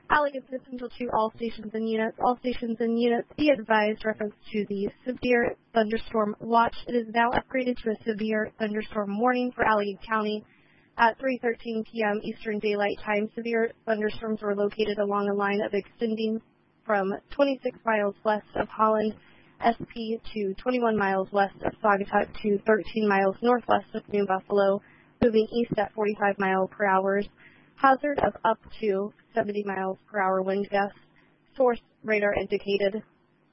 Allegheny is essential to all stations and units. All stations and units be advised reference to the severe thunderstorm watch. It is now upgraded to a severe thunderstorm warning for Allegheny County. At 3:13 p.m. Eastern Daylight Time, severe thunderstorms were located along a line of extending from 26 miles west of Holland, SP, to 21 miles west of Saugatuck to 13 miles northwest of New Buffalo, moving east at 45 miles per hour. Hazard of up to 70 miles per hour wind gusts. Source radar indicated